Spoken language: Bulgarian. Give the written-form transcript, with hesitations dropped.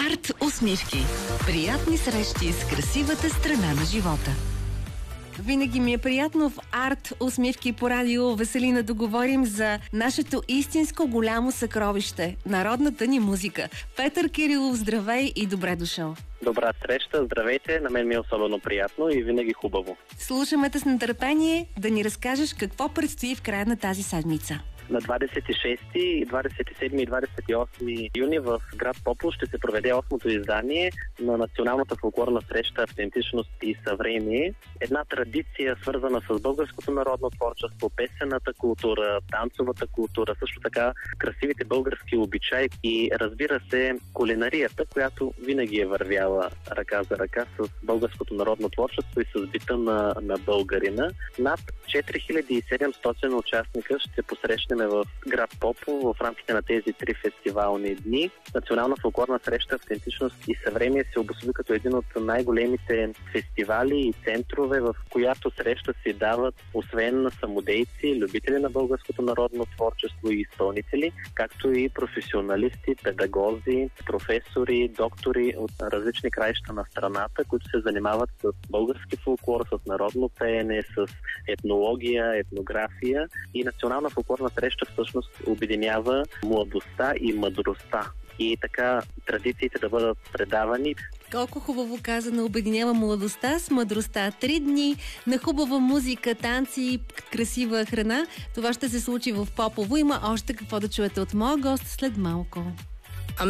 Арт усмивки. Приятни срещи с красивата страна на живота. Винаги ми е приятно в Арт усмивки по радио Веселина да говорим за нашето истинско голямо съкровище – народната ни музика. Петър Кирилов, здравей и добре дошъл. Добра среща, здравейте, на мен ми е особено приятно и винаги хубаво. Слушаме те с нетърпение да ни разкажеш какво предстои в края на тази седмица. На 26, 27 и 28 юни в град Попово ще се проведе 8-то издание на националната фолклорна среща "Автентичност и съвремие". Една традиция, свързана с българското народно творчество, песената култура, танцовата култура, също така красивите български обичаи и, разбира се, кулинарията, която винаги е вървяла ръка за ръка с българското народно творчество и с бита на българина. Над 4700 участника ще посрещнем в град Попово в рамките на тези 3 фестивални дни. Национална фолклорна среща "Автентичност и съвремие" се обособи като един от най-големите фестивали и центрове, в която среща си дават освен на самодейци, любители на българското народно творчество и изпълнители, както и професионалисти, педагози, професори, доктори от различни краища на страната, които се занимават с български фолклор, с народно пеене, с етнология, етнография. И национална фолклорна среща всъщност обединява младостта и мъдростта. И така традициите да бъдат предавани. Колко хубаво казано, обединява младостта с мъдростта. 3 дни на хубава музика, танци, красива храна. Това ще се случи в Попово. Има още какво да чуете от моя гост след малко.